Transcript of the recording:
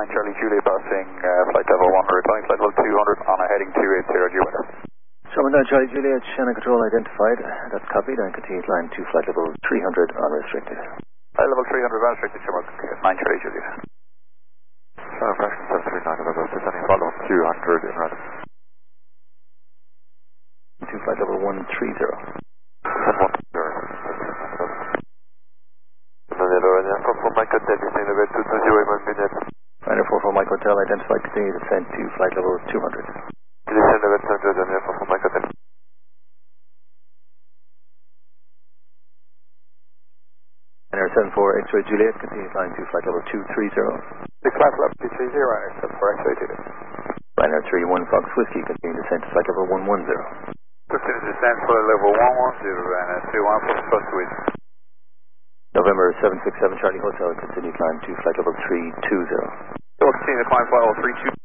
Charlie Juliet passing flight level 1, replying flight level 200 on a heading 280 G weather. Sherman 9 Charlie Juliet, Shannon control identified. That's copied and continue climb to flight level 300 unrestricted. Flight level 300 unrestricted, Sherman 9 Charlie Juliet. Fraction 739 November, descending flight level 200 in random. To flight level 130. Mike Hotel, descending level 220 minutes. Ryder 44 Mike Hotel, identified, continue descent to flight level 200. Descend level 200, Ryder 44 Mike Hotel. Ryder 74 X-ray Juliet, continue climb to flight level 230. The flight level 230, Ryder 74 X-ray Juliet. Ryder 31 Fox Whiskey, continue descent to flight level 110. Continue descent flight level 110, Ryder 31 Fox Whiskey. November 767 Charlie Hotel, continue climb to flight level 320. Continue to climb flight level 320.